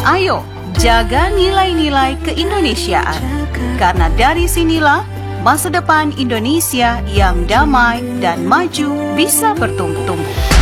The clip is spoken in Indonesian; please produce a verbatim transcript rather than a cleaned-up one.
Ayo, jaga nilai-nilai keindonesiaan. Karena dari sinilah masa depan Indonesia yang damai dan maju bisa bertumbuh.